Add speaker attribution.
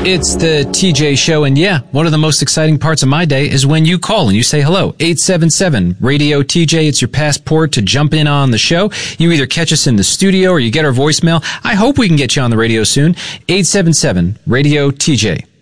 Speaker 1: It's the TJ Show, and yeah, one of the most exciting parts of my day is when you call and you say hello. 877-RADIO-TJ. It's your passport to jump in on the show. You either catch us in the studio or you get our voicemail. I hope we can get you on the radio soon. 877-RADIO-TJ.